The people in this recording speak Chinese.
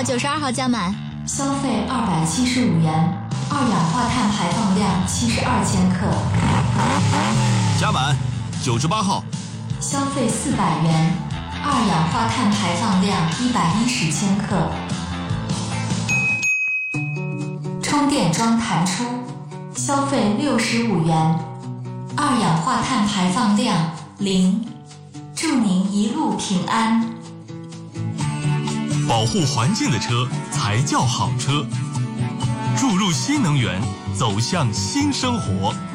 92号加满， 消费275元，二氧化碳排放量72千克。 加满98号， 消费400元，二氧化碳排放量110千克。充电桩弹出，消费65元，二氧化碳排放量0，祝您一路平安。 保护环境的车才叫好车，注入新能源，走向新生活。